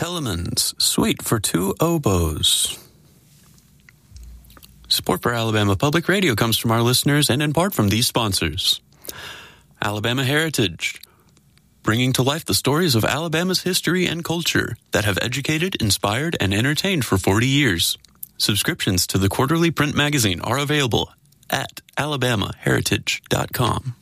Telemann's Suite for Two Oboes. Support for Alabama Public Radio comes from our listeners and in part from these sponsors. Alabama Heritage, bringing to life the stories of Alabama's history and culture that have educated, inspired, and entertained for 40 years. Subscriptions to the quarterly print magazine are available at alabamaheritage.com.